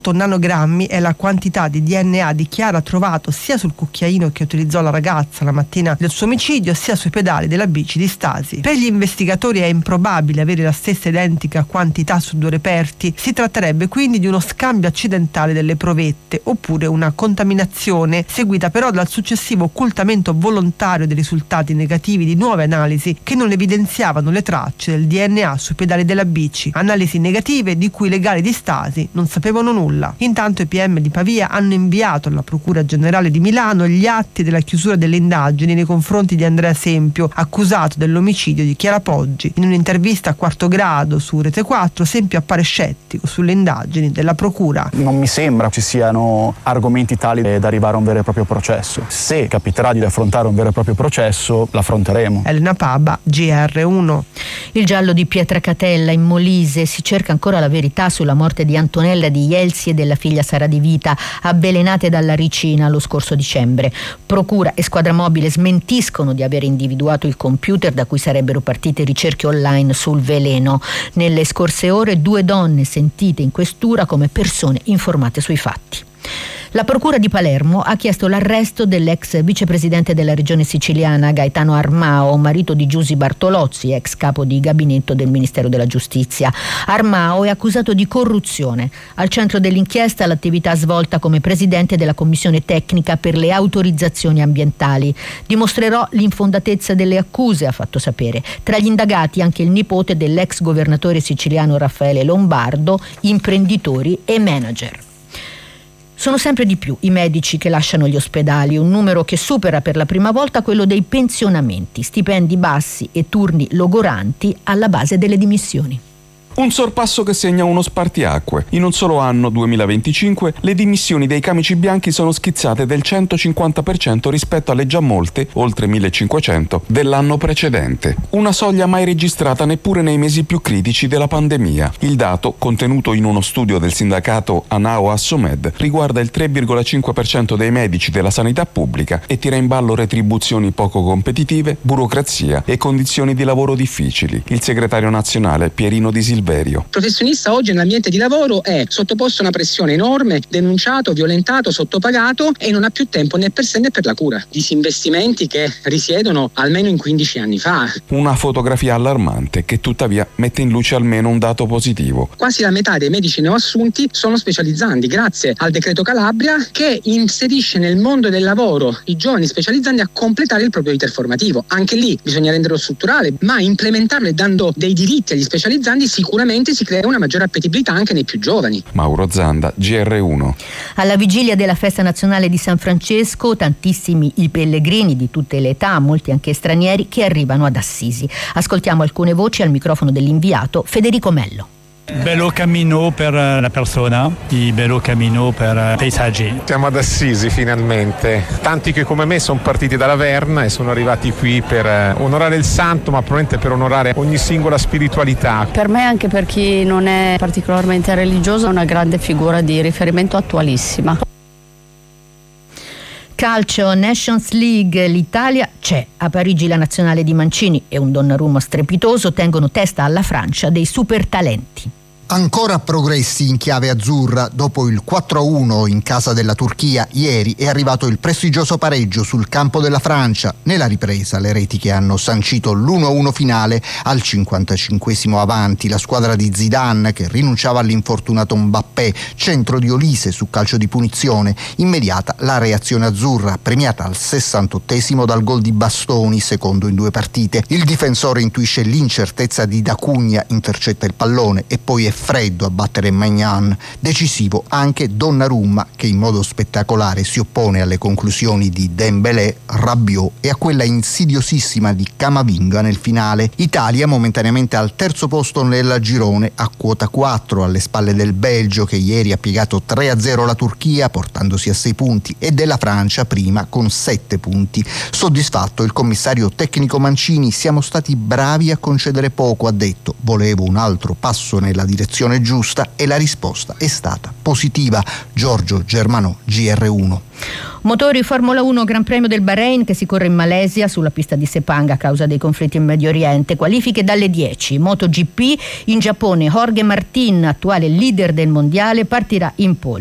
nanogrammi è la quantità di DNA di Chiara trovato sia sul cucchiaino che utilizzò la ragazza la mattina del suo omicidio, sia sui pedali della bici di Stasi. Per gli investigatori è improbabile avere la stessa identica quantità su 2 reperti, si tratterebbe quindi di uno scambio accidentale delle provette oppure una contaminazione seguita però dal successivo occultamento volontario dei risultati negativi di nuove analisi che non evidenziavano le tracce del DNA sui pedali della bici, analisi negative di cui i legali di Stasi non sapevano nulla. Intanto i PM di Pavia hanno inviato alla Procura Generale di Milano gli atti della chiusura delle indagini nei confronti di Andrea Sempio, accusato dell'omicidio di Chiara Poggi. In un'intervista a Quarto Grado su Rete 4, Sempio appare scettico sulle indagini della Procura. Non mi sembra ci siano argomenti tali da arrivare a un vero e proprio processo. Se capiterà di affrontare un vero e proprio processo, l'affronteremo. Elena Paba, GR1. Il giallo di Pietracatella in Molise: si cerca ancora la verità sulla morte di Antonella di Jelsi e della figlia Sara Di Vita, avvelenate dalla ricina lo scorso dicembre. Procura e squadra mobile smentiscono di aver individuato il computer da cui sarebbero partite ricerche online sul veleno. Nelle scorse ore 2 donne sentite in questura come persone informate sui fatti. La Procura di Palermo ha chiesto l'arresto dell'ex vicepresidente della regione siciliana Gaetano Armao, marito di Giusy Bartolozzi, ex capo di gabinetto del Ministero della Giustizia. Armao è accusato di corruzione. Al centro dell'inchiesta l'attività svolta come presidente della commissione tecnica per le autorizzazioni ambientali. Dimostrerò l'infondatezza delle accuse, ha fatto sapere. Tra gli indagati anche il nipote dell'ex governatore siciliano Raffaele Lombardo, imprenditori e manager. Sono sempre di più i medici che lasciano gli ospedali, un numero che supera per la prima volta quello dei pensionamenti, stipendi bassi e turni logoranti alla base delle dimissioni. Un sorpasso che segna uno spartiacque. In un solo anno, 2025, le dimissioni dei camici bianchi sono schizzate del 150% rispetto alle già molte, oltre 1500, dell'anno precedente. Una soglia mai registrata neppure nei mesi più critici della pandemia. Il dato, contenuto in uno studio del sindacato Anao Assomed, riguarda il 3,5% dei medici della sanità pubblica e tira in ballo retribuzioni poco competitive, burocrazia e condizioni di lavoro difficili. Il segretario nazionale Pierino Di Silverio. Il professionista oggi nell'ambiente di lavoro è sottoposto a una pressione enorme, denunciato, violentato, sottopagato e non ha più tempo né per sé né per la cura. Disinvestimenti che risiedono almeno in 15 anni fa. Una fotografia allarmante che tuttavia mette in luce almeno un dato positivo. Quasi la metà dei medici neoassunti sono specializzandi grazie al decreto Calabria che inserisce nel mondo del lavoro i giovani specializzandi a completare il proprio iter formativo. Anche lì bisogna renderlo strutturale, ma implementarlo e dando dei diritti agli specializzandi sicuramente si crea una maggiore appetibilità anche nei più giovani. Mauro Zanda, GR1. Alla vigilia della festa nazionale di San Francesco, tantissimi i pellegrini di tutte le età, molti anche stranieri, che arrivano ad Assisi. Ascoltiamo alcune voci al microfono dell'inviato Federico Mello. Bello cammino per la persona, e bello cammino per paesaggi. Siamo ad Assisi finalmente. Tanti che come me sono partiti da Laverna e sono arrivati qui per onorare il santo, ma probabilmente per onorare ogni singola spiritualità. Per me, anche per chi non è particolarmente religioso, è una grande figura di riferimento attualissima. Calcio, Nations League, l'Italia c'è. A Parigi la nazionale di Mancini e un Donnarumma strepitoso tengono testa alla Francia dei super talenti. Ancora progressi in chiave azzurra. Dopo il 4-1 in casa della Turchia ieri è arrivato il prestigioso pareggio sul campo della Francia. Nella ripresa le reti che hanno sancito l'1-1 finale. Al 55esimo avanti la squadra di Zidane, che rinunciava all'infortunato Mbappé, centro di Olise su calcio di punizione. Immediata la reazione azzurra, premiata al 68esimo dal gol di Bastoni, secondo in 2 partite. Il difensore intuisce l'incertezza di Da Cunha, intercetta il pallone e poi è freddo a battere Maignan. Decisivo anche Donnarumma, che in modo spettacolare si oppone alle conclusioni di Dembélé, Rabiot e a quella insidiosissima di Camavinga nel finale. Italia momentaneamente al terzo posto nel girone, a quota 4 alle spalle del Belgio, che ieri ha piegato 3-0 la Turchia portandosi a 6 punti, e della Francia prima con 7 punti. Soddisfatto il commissario tecnico Mancini: siamo stati bravi a concedere poco, ha detto. Volevo un altro passo nella direzione direzione giusta e la risposta è stata positiva. Giorgio Germanò, GR1. Motori Formula 1 Gran Premio del Bahrain che si corre in Malesia sulla pista di Sepang a causa dei conflitti in Medio Oriente. Qualifiche dalle 10. MotoGP in Giappone. Jorge Martin, attuale leader del mondiale, partirà in pole.